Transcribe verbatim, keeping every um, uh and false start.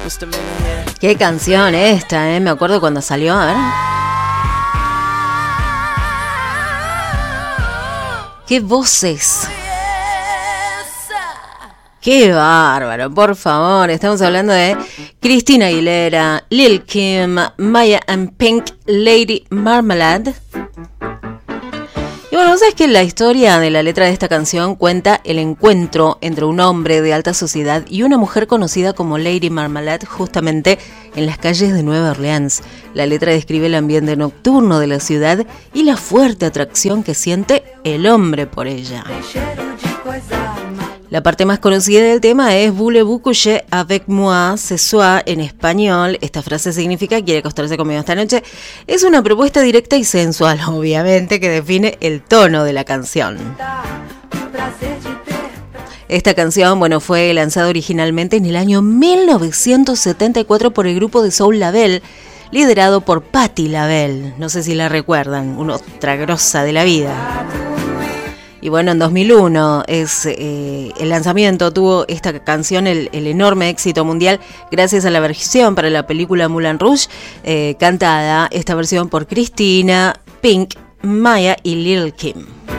Qué canción esta, ¿eh? Me acuerdo cuando salió, a ver. Qué voces. Qué bárbaro, por favor. Estamos hablando de Christina Aguilera, Lil Kim, Maya and Pink, Lady Marmalade. Y bueno, ¿sabes que la historia de la letra de esta canción cuenta el encuentro entre un hombre de alta sociedad y una mujer conocida como Lady Marmalade justamente en las calles de Nueva Orleans? La letra describe el ambiente nocturno de la ciudad y la fuerte atracción que siente el hombre por ella. La parte más conocida del tema es Voulez-vous coucher avec moi ce soir en español. Esta frase significa quiere acostarse conmigo esta noche. Es una propuesta directa y sensual, obviamente, que define el tono de la canción. Esta canción, bueno, fue lanzada originalmente en el año mil novecientos setenta y cuatro por el grupo de soul LaBelle, liderado por Patti LaBelle. No sé si la recuerdan, una otra grosa de la vida. Y bueno, en dos mil uno es eh, el lanzamiento, tuvo esta canción el, el enorme éxito mundial gracias a la versión para la película Moulin Rouge, eh, cantada esta versión por Christina, Pink, Maya y Lil Kim.